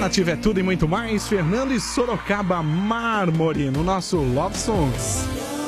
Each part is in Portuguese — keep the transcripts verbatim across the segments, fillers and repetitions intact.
Nativa é tudo e muito mais. Fernando e Sorocaba Mármore no nosso Love Songs.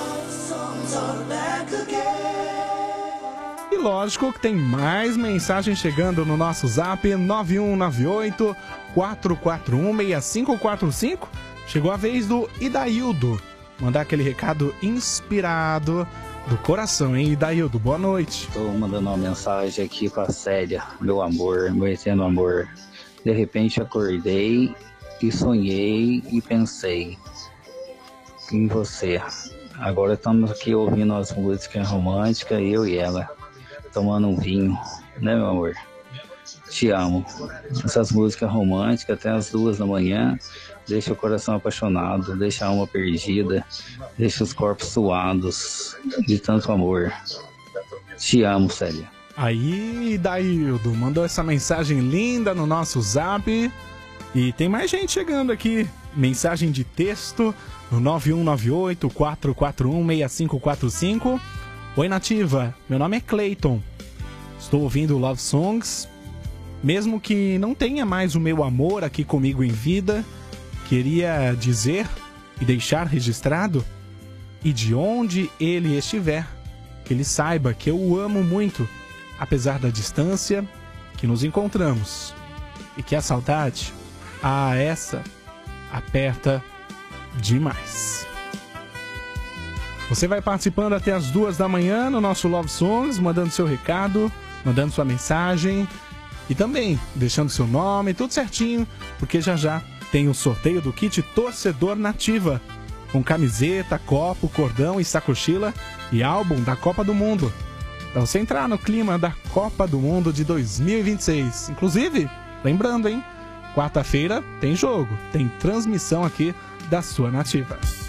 E lógico que tem mais mensagens chegando no nosso zap nove um nove oito, quatro quatro um, seis cinco quatro cinco. Chegou a vez do Idaildo mandar aquele recado inspirado do coração, hein, Idaildo? Boa noite. Estou mandando uma mensagem aqui pra Célia, meu amor, meu eterno amor. De repente acordei e sonhei e pensei em você. Agora estamos aqui ouvindo as músicas românticas, eu e ela, tomando um vinho, né, meu amor? Te amo. Essas músicas românticas até as duas da manhã deixa o coração apaixonado, deixa a alma perdida, deixa os corpos suados de tanto amor. Te amo, Célia. Aí, Daildo, mandou essa mensagem linda no nosso zap. E tem mais gente chegando aqui. Mensagem de texto no nove um nove oito, quatro quatro um, seis cinco quatro cinco. Oi, Nativa, meu nome é Clayton. Estou ouvindo Love Songs. Mesmo que não tenha mais o meu amor aqui comigo em vida, queria dizer e deixar registrado, e de onde ele estiver, que ele saiba que eu o amo muito, apesar da distância que nos encontramos, e que a saudade, ah, essa, aperta demais. Você vai participando até as duas da manhã no nosso Love Songs, mandando seu recado, mandando sua mensagem e também deixando seu nome, tudo certinho, porque já já tem o sorteio do kit Torcedor Nativa, com camiseta, copo, cordão e sacochila e álbum da Copa do Mundo, para você entrar no clima da Copa do Mundo de dois mil e vinte e seis. Inclusive, lembrando, hein, quarta-feira tem jogo, tem transmissão aqui da sua Nativa.